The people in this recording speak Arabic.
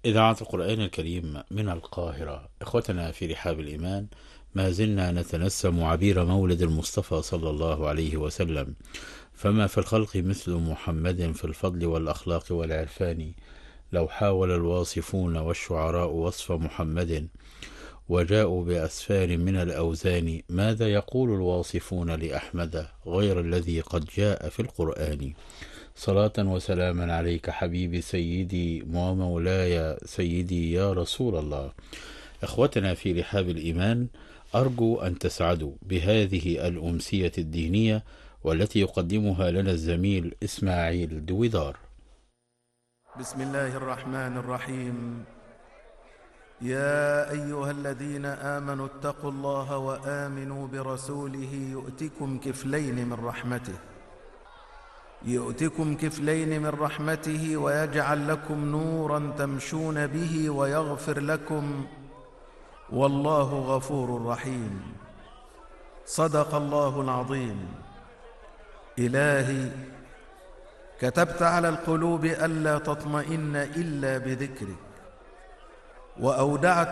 إذاعة القرآن الكريم من القاهرة. إخوتنا في رحاب الإيمان، ما زلنا نتنسم عبير مولد المصطفى صلى الله عليه وسلم، فما في الخلق مثل محمد في الفضل والأخلاق والعرفان. لو حاول الواصفون والشعراء وصف محمد وجاءوا بأسفار من الأوزان، ماذا يقول الواصفون لأحمد غير الذي قد جاء في القرآن؟ صلاة وسلاما عليك حبيبي سيدي ومولاي سيدي يا رسول الله. إخوتنا في رحاب الإيمان، أرجو أن تسعدوا بهذه الأمسية الدينية والتي يقدمها لنا الزميل إسماعيل دويدار. بسم الله الرحمن الرحيم. يا أيها الذين آمنوا اتقوا الله وآمنوا برسوله يؤتكم كفلين من رحمته ويجعل لكم نورا تمشون به ويغفر لكم، والله غفور رحيم. صدق الله العظيم. إلهي، كتبت على القلوب ألا تطمئن إلا بذكرك، وأودعت